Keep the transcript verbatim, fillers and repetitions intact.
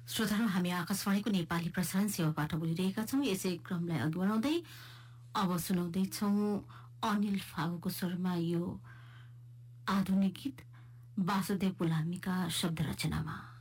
श्रोताहरू, हामी आकाशवाणीको नेपाली प्रसारण सेवाबाट बोलिरहेका छौं। यसै क्रमलाई अघि बढाउँदै अब सुनाउँदैछौं अनिल फागुको स्वरमा यो आधुनिक गीत वासुदेव पुलामीका शब्द रचनामा।